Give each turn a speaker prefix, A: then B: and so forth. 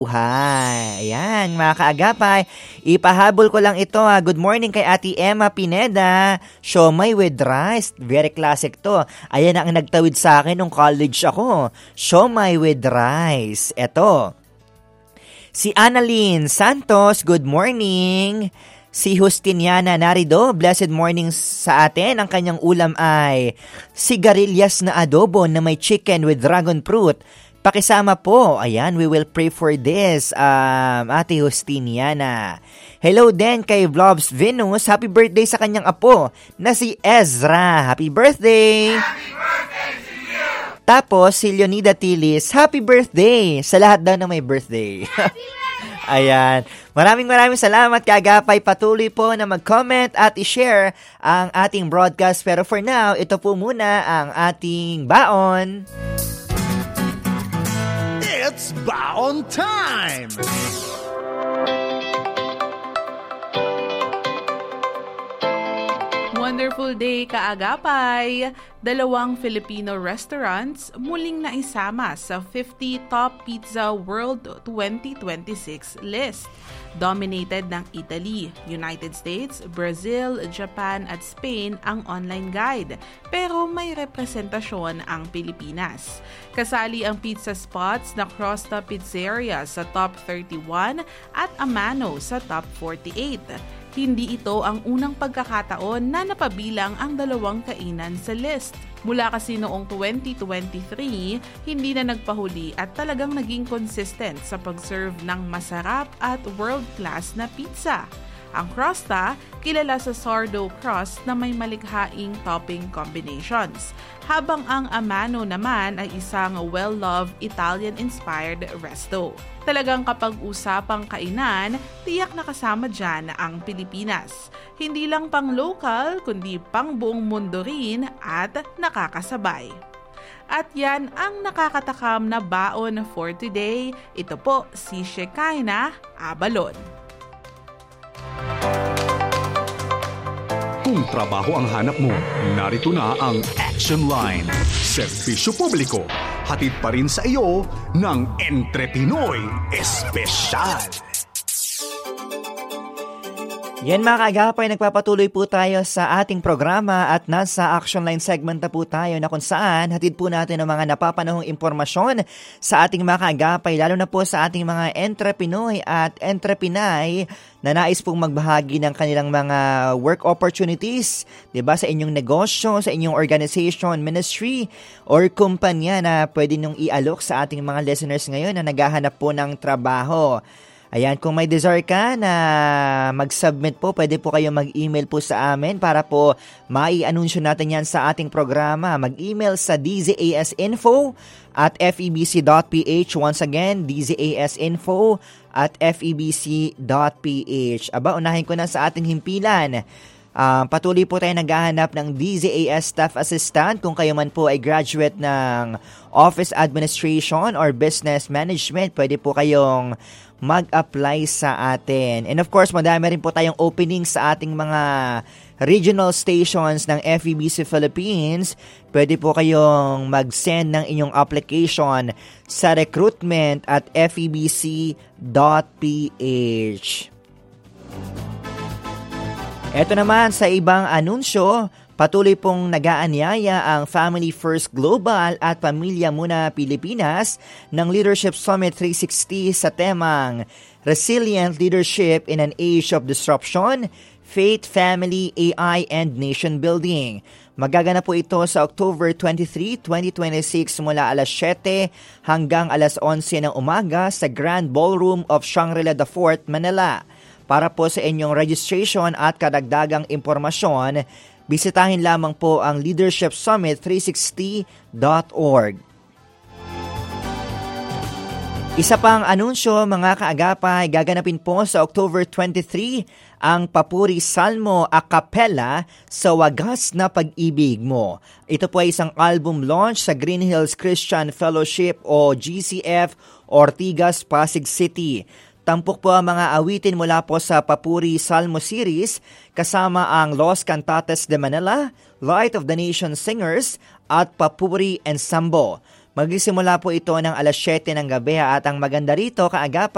A: Uhay. Ayan, mga kaagapay. Ipahabol ko lang ito. Good morning kay Ate Emma Pineda. Siomay with rice. Very classic to. Ayan ang nagtawid sa akin nung college ako. Siomay with rice. Eto. Si Annalyn Santos, good morning. Si Justiniana Narido, blessed morning sa atin. Ang kanyang ulam ay sigarilyas na adobo na may chicken with dragon fruit. Pakisama po. Ayan, we will pray for this, Ate Justiniana. Hello din kay Vlogs Venus. Happy birthday sa kanyang apo na si Ezra. Happy birthday! Happy birthday to you! Tapos, si Leonida Tilis, happy birthday sa lahat daw na may birthday. Ayan. Maraming salamat, kaagapay. Patuloy po na mag-comment at i-share ang ating broadcast. Pero for now, ito po muna ang ating baon.
B: It's baon time!
C: Wonderful day, kaagapay! 2 Filipino restaurants muling naisama sa 50 Top Pizza World 2026 list. Dominated ng Italy, United States, Brazil, Japan at Spain ang online guide, pero may representasyon ang Pilipinas. Kasali ang pizza spots na Crosta Pizzeria sa top 31 at Amano sa top 48. Hindi ito ang unang pagkakataon na napabilang ang 2 kainan sa list. Mula kasi noong 2023, hindi na nagpahuli at talagang naging consistent sa pag-serve ng masarap at world-class na pizza. Ang Crosta, kilala sa sourdough crust na may malikhaing topping combinations, habang ang Amano naman ay isang well-loved Italian-inspired resto. Talagang kapag usapang kainan, tiyak na kasama dyan ang Pilipinas. Hindi lang pang local, kundi pang buong mundo rin at nakakasabay. At yan ang nakakatakam na baon for today. Ito po si Shekinah Abalon.
B: Kung trabaho ang hanap mo, narito na ang Action Line. Serbisyo publiko, hatid pa rin sa iyo ng Entre Pinoy Espesyal.
A: Yan mga kaagapay, nagpapatuloy po tayo sa ating programa at nasa Action Line segment na po tayo na kung saan hatid po natin ang mga napapanahong impormasyon sa ating mga kaagapay, lalo na po sa ating mga Entre Pinoy at Entre Pinay na nais pong magbahagi ng kanilang mga work opportunities, 'di ba, sa inyong negosyo, sa inyong organization, ministry, or kumpanya na pwede niyong ialok sa ating mga listeners ngayon na naghahanap po ng trabaho. Ayan, kung may desire ka na mag-submit po, pwede po kayo mag-email po sa amin para po mai-anunsyo natin yan sa ating programa. Mag-email sa dzasinfo@febc.ph. Once again, dzasinfo@febc.ph. Aba, unahin ko na sa ating himpilan. Patuloy po tayo naghahanap ng DZAS Staff Assistant. Kung kayo man po ay graduate ng Office Administration or Business Management, pwede po kayong mag-apply sa atin. And of course, madami rin po tayong opening sa ating mga regional stations ng FEBC Philippines. Pwede po kayong mag-send ng inyong application sa recruitment@febc.ph. Ito naman sa ibang anunsyo, patuloy pong nag-aanyaya ang Family First Global at Pamilya Muna Pilipinas ng Leadership Summit 360 sa temang Resilient Leadership in an Age of Disruption, Faith, Family, AI, and Nation Building. Magaganap po ito sa October 23, 2026 mula alas 7 hanggang alas 11 ng umaga sa Grand Ballroom of Shangri-La The Fort, Manila. Para po sa inyong registration at kadagdagang impormasyon, bisitahin lamang po ang leadershipsummit360.org. Isa pang anunsyo mga kaagapay, gaganapin po sa October 23 ang Papuri Salmo a Cappella sa Wagas na Pag-ibig Mo. Ito po ay isang album launch sa Green Hills Christian Fellowship o GCF Ortigas, Pasig City. Tampok po ang mga awitin mula po sa Papuri Salmo Series kasama ang Los Cantates de Manila, Light of the Nation Singers at Papuri Ensemble. Magsisimula po ito ng alas 7 ng gabi at ang maganda rito kaagapay